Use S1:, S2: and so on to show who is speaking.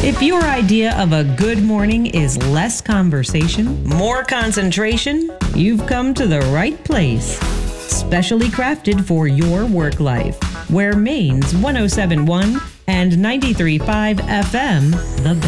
S1: If your idea of a good morning is less conversation, more concentration, you've come to the right place. Specially crafted for your work life, where Maine's 107.1 and 93.5 FM, The